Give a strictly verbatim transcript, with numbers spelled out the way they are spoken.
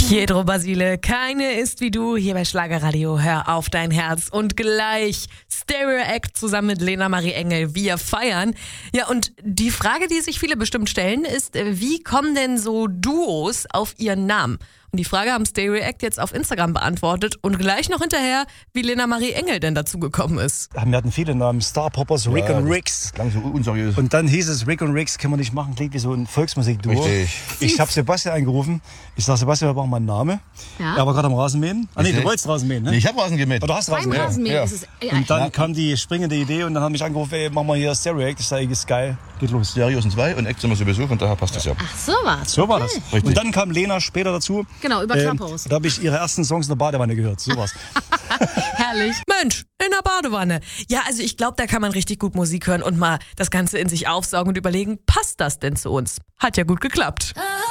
Pietro Basile, keine ist wie du, hier bei Schlagerradio, hör auf dein Herz. Und gleich Stereo Act zusammen mit Lena Marie Engel, wir feiern. Ja, und die Frage, die sich viele bestimmt stellen, ist, wie kommen denn so Duos auf ihren Namen? Und die Frage haben Stereo Act jetzt auf Instagram beantwortet und gleich noch hinterher, wie Lena Marie Engel denn dazu gekommen ist. Wir hatten viele Namen, Star Poppers, Rick Ja, und das Ricks. Klang so unseriös. Und dann hieß es, Rick und Ricks können wir nicht machen, klingt wie so ein Volksmusikduo. Richtig. Ich habe Sebastian angerufen. Ich sage, Sebastian, wir brauchen mal einen Namen. Ja. Er war gerade am Rasenmähen. Ah nee, du Richtig. wolltest Rasenmähen, ne? Nee, ich habe Rasen gemäht. Oder hast Beim Rasenmähen? Rasenmähen ja. ist es. Ja, Und dann Ja. kam die springende Idee und dann haben mich angerufen, ey, machen wir hier Stereo Act. Ich sage, ist geil, geht los. Stereo sind zwei und Act sind wir sowieso, von daher passt das ja. Ach, so war's. So war das. Richtig. Und dann kam Lena später dazu. Genau, über Ähm, Clubhouse. da habe ich ihre ersten Songs in der Badewanne gehört. So war's. Herrlich. Mensch, in der Badewanne. Ja, also ich glaube, da kann man richtig gut Musik hören und mal das Ganze in sich aufsaugen und überlegen, passt das denn zu uns? Hat ja gut geklappt.